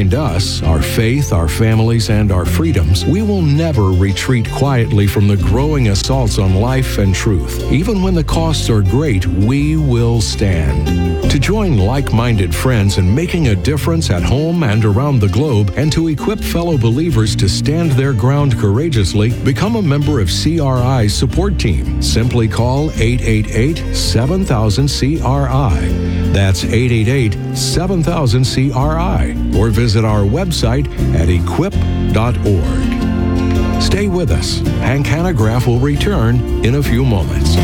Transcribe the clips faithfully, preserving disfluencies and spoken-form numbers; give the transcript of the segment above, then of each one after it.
behind us, our faith, our families, and our freedoms, we will never retreat quietly from the growing assaults on life and truth. Even when the costs are great, we will stand. To join like-minded friends in making a difference at home and around the globe, and to equip fellow believers to stand their ground courageously, become a member of C R I's support team. Simply call eight eight eight, seven thousand, C R I. That's eight eight eight, seven thousand, C R I. Or visit our website at equip dot org. Stay with us. Hank Hanegraaff will return in a few moments.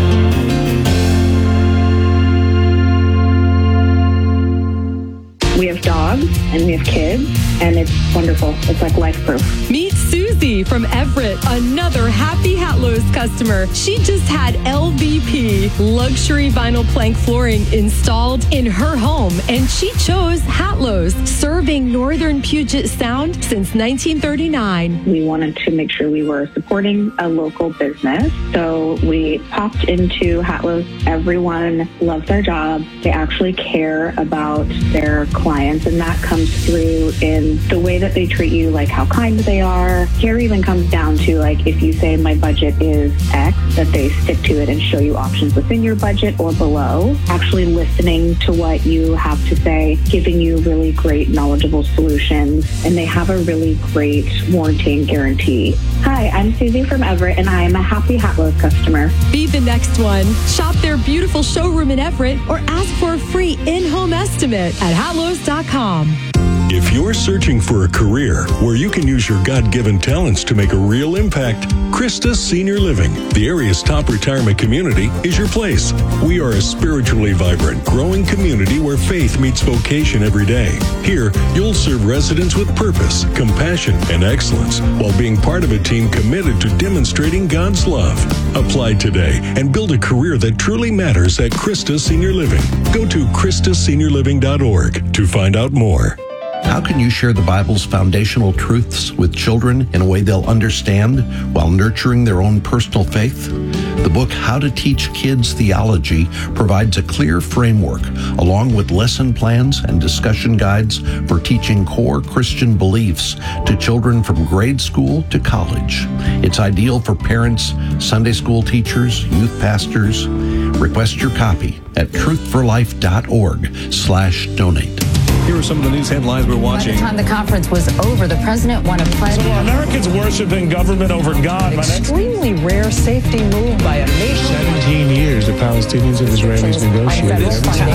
We have dogs and we have kids, and it's wonderful. It's like life proof. Meet Susie from Everett, another happy Hatlo's customer. She just had L V P, luxury vinyl plank flooring, installed in her home, and she chose Hatlo's, serving northern Puget Sound since nineteen thirty-nine. We wanted to make sure we were supporting a local business, so we popped into Hatlo's. Everyone loves their job. They actually care about their clients, and that comes through in the way that they treat you, like how kind they are. Care even comes down to, like, if you say my budget is X, that they stick to it and show you options within your budget or below. Actually listening to what you have to say, giving you really great, knowledgeable solutions, and they have a really great warranty and guarantee. Hi, I'm Susie from Everett, and I am a happy Hatlo's customer. Be the next one. Shop their beautiful showroom in Everett or ask for a free in-home estimate at hatlos dot com. If you're searching for a career where you can use your God-given talents to make a real impact, Christus Senior Living, the area's top retirement community, is your place. We are a spiritually vibrant, growing community where faith meets vocation every day. Here, you'll serve residents with purpose, compassion, and excellence while being part of a team committed to demonstrating God's love. Apply today and build a career that truly matters at Christus Senior Living. Go to christus senior living dot org to find out more. How can you share the Bible's foundational truths with children in a way they'll understand while nurturing their own personal faith? The book, How to Teach Kids Theology, provides a clear framework along with lesson plans and discussion guides for teaching core Christian beliefs to children from grade school to college. It's ideal for parents, Sunday school teachers, youth pastors. Request your copy at truth for life dot org slash donate. Here are some of the news headlines we're watching. By the time the conference was over, the president won a pledge. So Americans worshiping government over God. An extremely rare safety move by a nation. seventeen years the Palestinians and Israelis negotiated.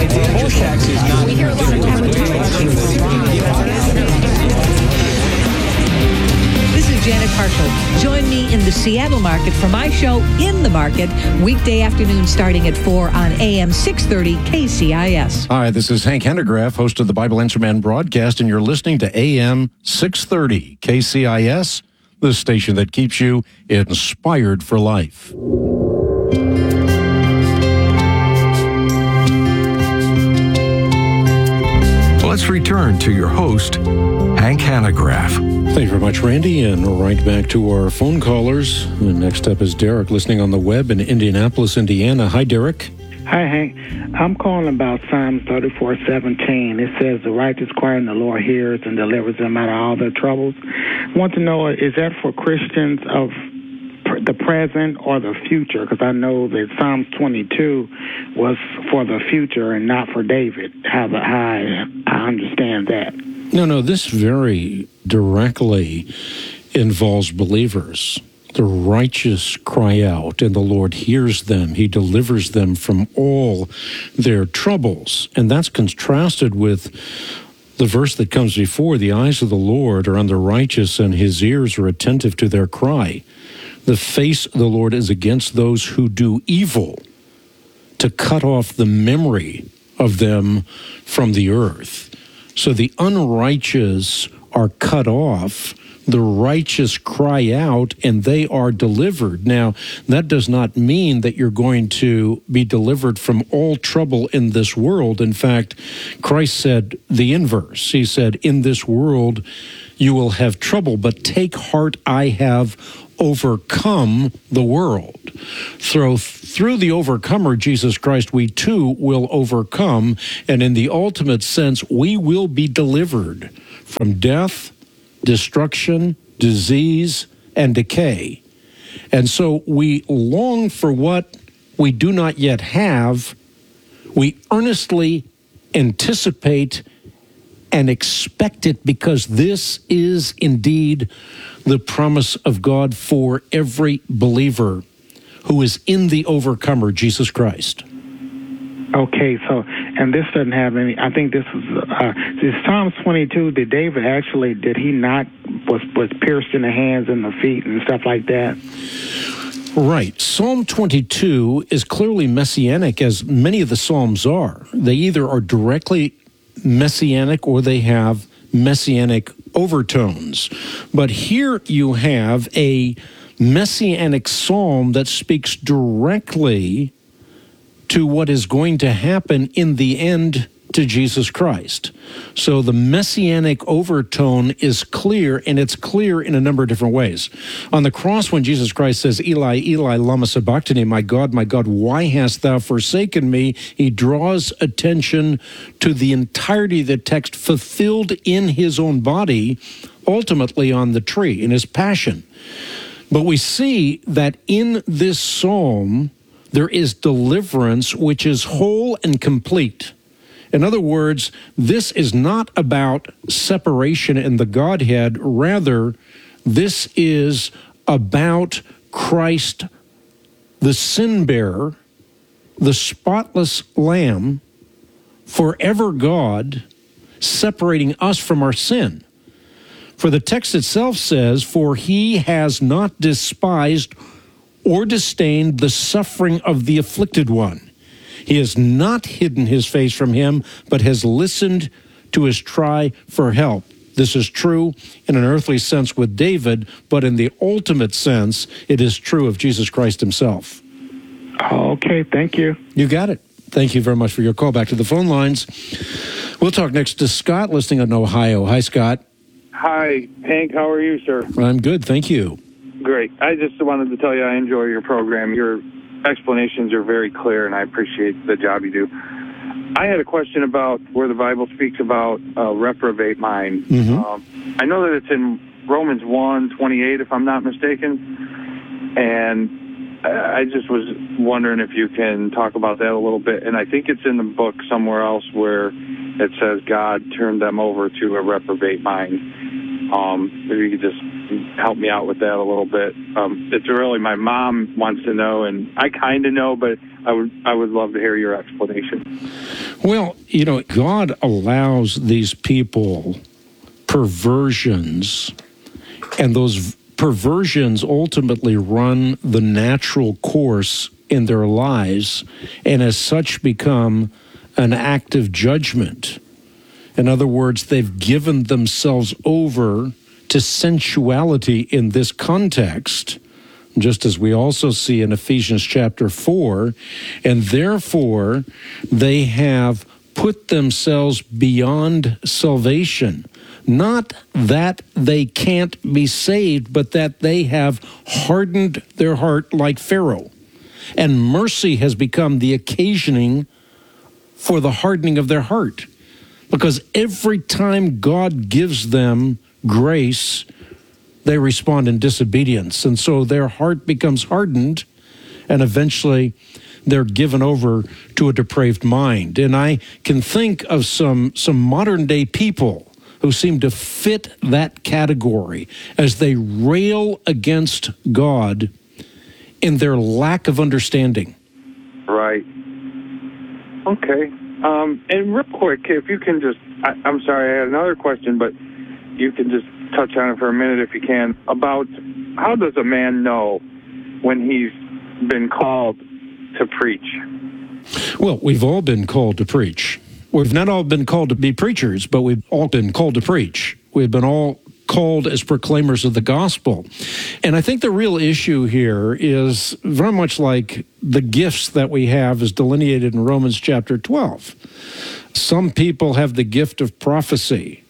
We hear a lot of This is Janet Parshall. Join me in the Seattle market for my show, In the Market, weekday afternoon starting at four on A M six thirty K C I S. Hi, this is Hank Hanegraaff, host of the Bible Answer Man broadcast, and you're listening to A M six thirty K C I S, the station that keeps you inspired for life. Let's return to your host, Hank Hanegraaff. Thank you very much, Randy, and right back to our phone callers. And next up is Derek, listening on the web in Indianapolis, Indiana. Hi, Derek. Hi, Hank. I'm calling about Psalms thirty-four seventeen. It says, the righteous cry and the Lord hears and delivers them out of all their troubles. I want to know, is that for Christians of the present or the future? Because I know that Psalms twenty-two was for the future and not for David. How, the, how I, I understand that. No, no, this very directly involves believers. The righteous cry out, and the Lord hears them. He delivers them from all their troubles. And that's contrasted with the verse that comes before, the eyes of the Lord are on the righteous, and his ears are attentive to their cry. The face of the Lord is against those who do evil, to cut off the memory of them from the earth. So the unrighteous are cut off, the righteous cry out, and they are delivered. Now, that does not mean that you're going to be delivered from all trouble in this world. In fact, Christ said the inverse. He said, in this world you will have trouble, but take heart, I have overcome the world. Through, through the overcomer, Jesus Christ, we too will overcome, and in the ultimate sense, we will be delivered from death, destruction, disease, and decay. And so we long for what we do not yet have. We earnestly anticipate and expect it, because this is indeed the promise of God for every believer who is in the overcomer, Jesus Christ. Okay, so, and this doesn't have any, I think this is, uh, this Psalms twenty-two, did David actually, did he not, was, was pierced in the hands and the feet and stuff like that? Right. Psalm twenty-two is clearly messianic, as many of the Psalms are. They either are directly messianic or they have messianic overtones. But here you have a messianic psalm that speaks directly to what is going to happen in the end to Jesus Christ. So the messianic overtone is clear, and it's clear in a number of different ways. On the cross, when Jesus Christ says, Eli, Eli, lama sabachthani, my God, my God, why hast thou forsaken me? He draws attention to the entirety of the text fulfilled in his own body, ultimately on the tree, in his passion. But we see that in this psalm, there is deliverance which is whole and complete. In other words, this is not about separation in the Godhead. Rather, this is about Christ, the sin-bearer, the spotless Lamb, forever God, separating us from our sin. For the text itself says, for he has not despised or disdained the suffering of the afflicted one. He has not hidden his face from him, but has listened to his cry for help. This is true in an earthly sense with David, but in the ultimate sense, it is true of Jesus Christ himself. Okay, thank you. You got it. Thank you very much for your call. Back to the phone lines. We'll talk next to Scott, listening in Ohio. Hi, Scott. Hi, Hank. How are you, sir? I'm good, thank you. Great. I just wanted to tell you I enjoy your program. Your explanations are very clear, and I appreciate the job you do. I had a question about where the Bible speaks about a reprobate mind. Mm-hmm. Um, I know that it's in Romans one twenty-eight, if I'm not mistaken, and I just was wondering if you can talk about that a little bit. And I think it's in the book somewhere else where it says God turned them over to a reprobate mind. Um, maybe you could just help me out with that a little bit. Um, it's really my mom wants to know, and I kind of know, but I would I would love to hear your explanation. Well, you know, God allows these people perversions, and those perversions ultimately run the natural course in their lives, and as such become an act of judgment. In other words, they've given themselves over to sensuality in this context, just as we also see in Ephesians chapter four, and therefore they have put themselves beyond salvation. Not that they can't be saved, but that they have hardened their heart like Pharaoh. And mercy has become the occasioning for the hardening of their heart. Because every time God gives them grace, they respond in disobedience. And so their heart becomes hardened, and eventually they're given over to a depraved mind. And I can think of some, some modern-day people who seem to fit that category as they rail against God in their lack of understanding. Right. Okay. Um, and real quick, if you can just, I, I'm sorry, I had another question, but you can just touch on it for a minute if you can, about how does a man know when he's been called to preach? Well, we've all been called to preach. We've not all been called to be preachers, but we've all been called to preach. We've been all called as proclaimers of the gospel. And I think the real issue here is very much like the gifts that we have as delineated in Romans chapter twelve. Some people have the gift of prophecy.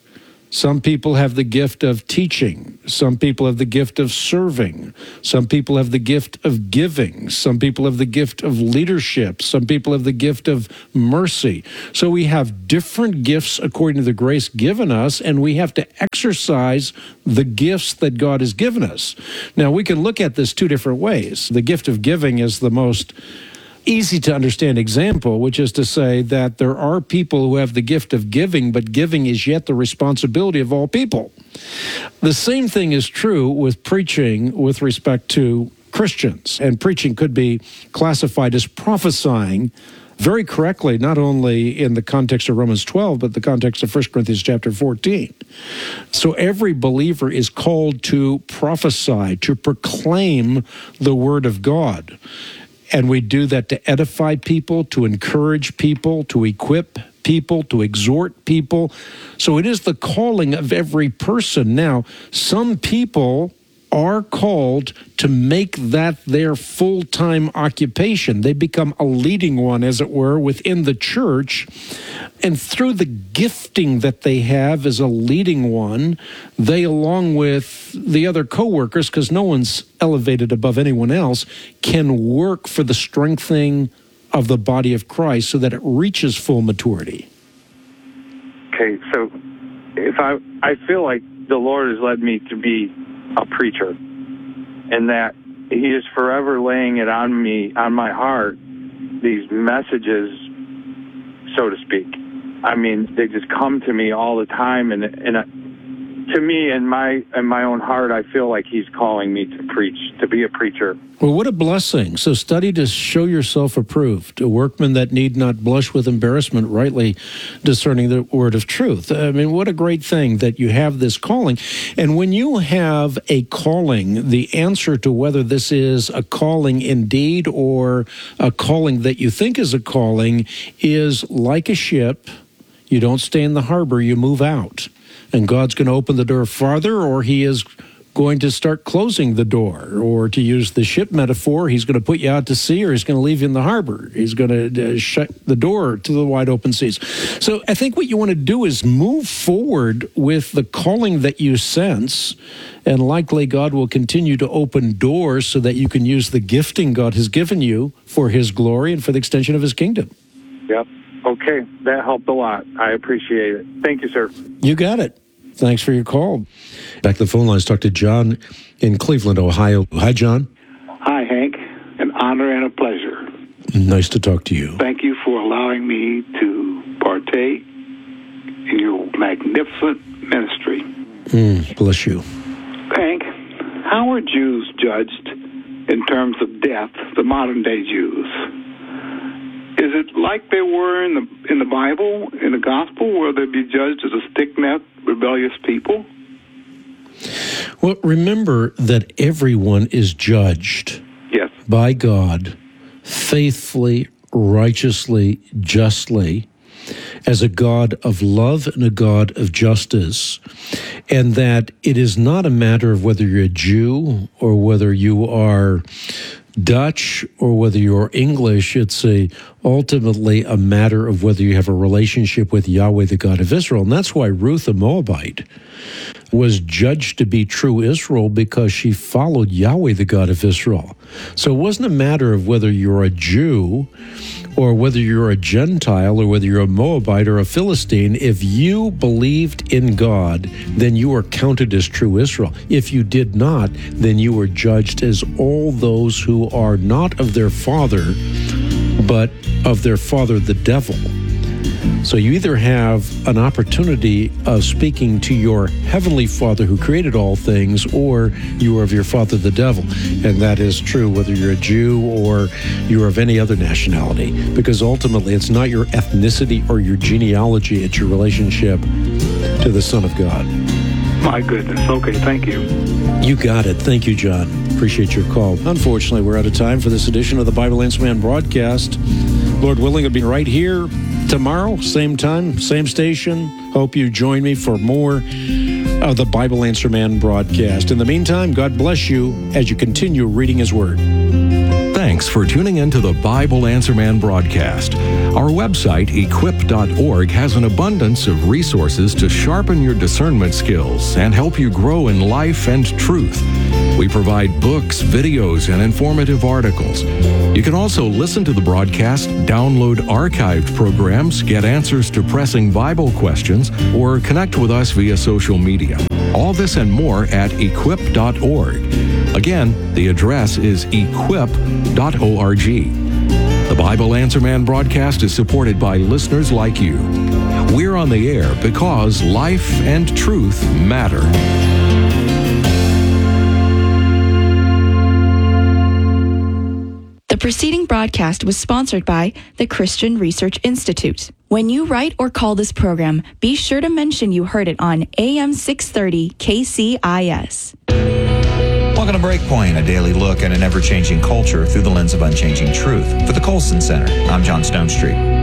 Some people have the gift of teaching. Some people have the gift of serving. Some people have the gift of giving. Some people have the gift of leadership. Some people have the gift of mercy. So we have different gifts according to the grace given us, and we have to exercise the gifts that God has given us. Now, we can look at this two different ways. The gift of giving is the most easy to understand example, which is to say that there are people who have the gift of giving, but giving is yet the responsibility of all people. The same thing is true with preaching with respect to Christians, and preaching could be classified as prophesying very correctly, not only in the context of Romans twelve, but the context of First Corinthians chapter fourteen. So every believer is called to prophesy, to proclaim the word of God. And we do that to edify people, to encourage people, to equip people, to exhort people. So it is the calling of every person. Now, some people are called to make that their full-time occupation. They become a leading one, as it were, within the church. And through the gifting that they have as a leading one, they, along with the other co-workers, because no one's elevated above anyone else, can work for the strengthening of the body of Christ so that it reaches full maturity. Okay, so if I, I feel like the Lord has led me to be a preacher, and that he is forever laying it on me, on my heart, these messages, so to speak. I mean, they just come to me all the time, and and uh, to me, in my in my own heart, I feel like he's calling me to preach, to be a preacher. Well, what a blessing. So study to show yourself approved, a workman that need not blush with embarrassment, rightly discerning the word of truth. I mean, what a great thing that you have this calling. And when you have a calling, the answer to whether this is a calling indeed or a calling that you think is a calling is like a ship. You don't stay in the harbor, you move out. And God's going to open the door farther, or he is going to start closing the door. Or to use the ship metaphor, he's going to put you out to sea, or he's going to leave you in the harbor. He's going to uh, shut the door to the wide open seas. So I think what you want to do is move forward with the calling that you sense, and likely God will continue to open doors so that you can use the gifting God has given you for his glory and for the extension of his kingdom. Yep. Okay, that helped a lot. I appreciate it. Thank you, sir. You got it. Thanks for your call. Back to the phone lines, talk to John in Cleveland, Ohio. Hi, John. Hi, Hank. An honor and a pleasure. Nice to talk to you. Thank you for allowing me to partake in your magnificent ministry. Mm, bless you. Hank, how are Jews judged in terms of death, the modern-day Jews? Is it like they were in the in the Bible, in the gospel, where they'd be judged as a stick-necked, rebellious people? Well, remember that everyone is judged yes. by God faithfully, righteously, justly, as a God of love and a God of justice, and that it is not a matter of whether you're a Jew or whether you are Dutch or whether you're English. It's a ultimately a matter of whether you have a relationship with Yahweh, the God of Israel. And that's why Ruth the Moabite was judged to be true Israel, because she followed Yahweh, the God of Israel. So it wasn't a matter of whether you're a Jew or whether you're a Gentile or whether you're a Moabite or a Philistine. If you believed in God, then you were counted as true Israel. If you did not, then you were judged as all those who are not of their father, but of their father, the devil. So you either have an opportunity of speaking to your heavenly Father who created all things, or you are of your father, the devil. And that is true whether you're a Jew or you're of any other nationality, because ultimately it's not your ethnicity or your genealogy, it's your relationship to the Son of God. My goodness. Okay, thank you. You got it. Thank you, John. Appreciate your call. Unfortunately, we're out of time for this edition of the Bible Answer Man broadcast. Lord willing, I'll be right here tomorrow, same time, same station. Hope you join me for more of the Bible Answer Man broadcast. In the meantime, God bless you as you continue reading His Word. Thanks for tuning in to the Bible Answer Man broadcast. Our website, equip dot org, has an abundance of resources to sharpen your discernment skills and help you grow in life and truth. We provide books, videos, and informative articles. You can also listen to the broadcast, download archived programs, get answers to pressing Bible questions, or connect with us via social media. All this and more at equip dot org. Again, the address is equip dot org. The Bible Answer Man broadcast is supported by listeners like you. We're on the air because life and truth matter. The preceding broadcast was sponsored by the Christian Research Institute. When you write or call this program, be sure to mention you heard it on A M six thirty K C I S. Welcome to Breakpoint, a daily look at an ever-changing culture through the lens of unchanging truth. For the Colson Center, I'm John Stonestreet.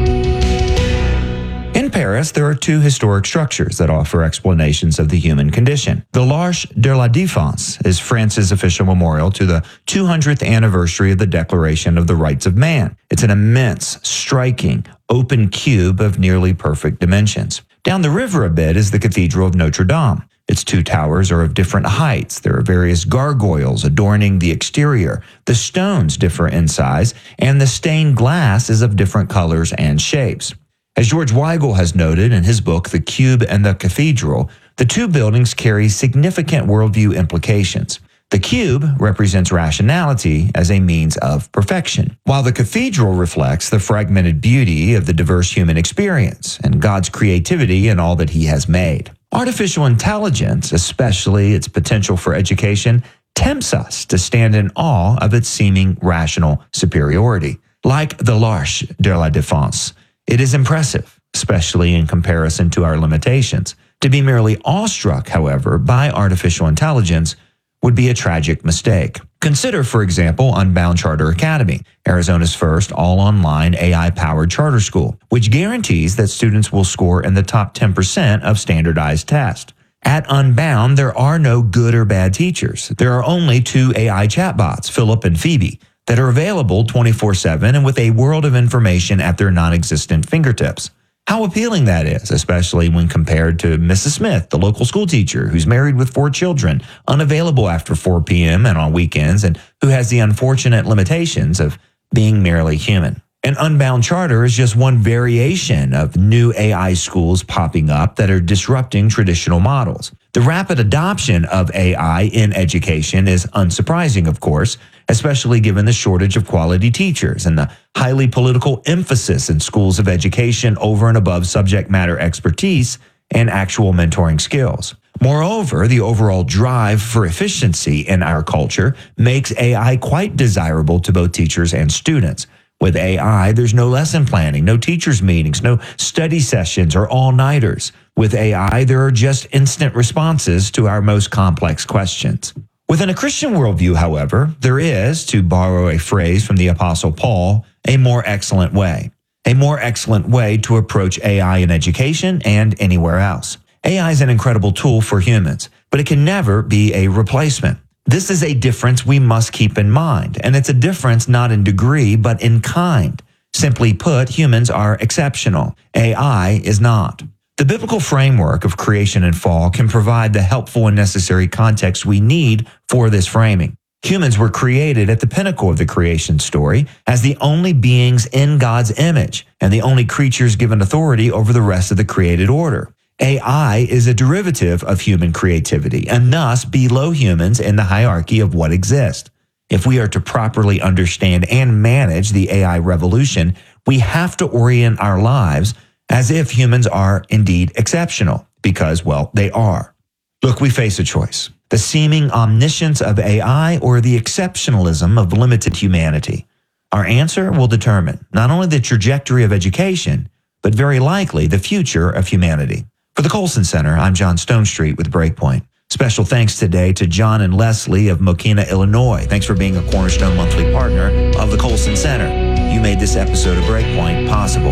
In Paris, there are two historic structures that offer explanations of the human condition. The L'Arche de la Défense is France's official memorial to the two hundredth anniversary of the Declaration of the Rights of Man. It's an immense, striking, open cube of nearly perfect dimensions. Down the river a bit is the Cathedral of Notre Dame. Its two towers are of different heights. There are various gargoyles adorning the exterior. The stones differ in size, and the stained glass is of different colors and shapes. As George Weigel has noted in his book, The Cube and the Cathedral, the two buildings carry significant worldview implications. The cube represents rationality as a means of perfection, while the cathedral reflects the fragmented beauty of the diverse human experience and God's creativity in all that He has made. Artificial intelligence, especially its potential for education, tempts us to stand in awe of its seeming rational superiority. Like the L'Arche de la Défense, it is impressive, especially in comparison to our limitations. To be merely awestruck, however, by artificial intelligence would be a tragic mistake. Consider, for example, Unbound Charter Academy, Arizona's first all-online A I-powered charter school, which guarantees that students will score in the top ten percent of standardized tests. At Unbound, there are no good or bad teachers. There are only two A I chatbots, Philip and Phoebe, that are available twenty-four seven and with a world of information at their non-existent fingertips. How appealing that is, especially when compared to Missus Smith, the local school teacher who's married with four children, unavailable after four p.m. and on weekends, and who has the unfortunate limitations of being merely human. An Unbound Charter is just one variation of new A I schools popping up that are disrupting traditional models. The rapid adoption of A I in education is unsurprising, of course, especially given the shortage of quality teachers and the highly political emphasis in schools of education over and above subject matter expertise and actual mentoring skills. Moreover, the overall drive for efficiency in our culture makes A I quite desirable to both teachers and students. With A I, there's no lesson planning, no teachers' meetings, no study sessions or all-nighters. With A I, there are just instant responses to our most complex questions. Within a Christian worldview, however, there is, to borrow a phrase from the Apostle Paul, a more excellent way. A more excellent way to approach A I in education and anywhere else. A I is an incredible tool for humans, but it can never be a replacement. This is a difference we must keep in mind, and it's a difference not in degree, but in kind. Simply put, humans are exceptional. A I is not. The biblical framework of creation and fall can provide the helpful and necessary context we need for this framing. Humans were created at the pinnacle of the creation story as the only beings in God's image and the only creatures given authority over the rest of the created order. A I is a derivative of human creativity and thus below humans in the hierarchy of what exists. If we are to properly understand and manage the A I revolution, we have to orient our lives as if humans are indeed exceptional, because, well, they are. Look, we face a choice. The seeming omniscience of A I or the exceptionalism of limited humanity. Our answer will determine not only the trajectory of education, but very likely the future of humanity. For the Colson Center, I'm John Stonestreet with Breakpoint. Special thanks today to John and Leslie of Mokena, Illinois. Thanks for being a Cornerstone Monthly partner of the Colson Center. You made this episode of Breakpoint possible.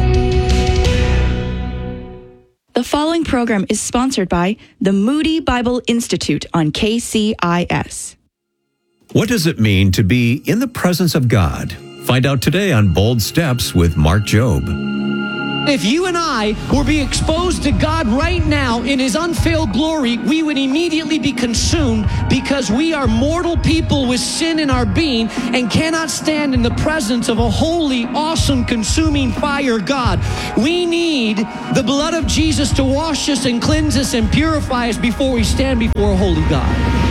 The following program is sponsored by the Moody Bible Institute on K C I S. What does it mean to be in the presence of God? Find out today on Bold Steps with Mark Jobe. If you and I were being exposed to God right now in his unveiled glory, we would immediately be consumed because we are mortal people with sin in our being and cannot stand in the presence of a holy, awesome, consuming fire God. We need the blood of Jesus to wash us and cleanse us and purify us before we stand before a holy God.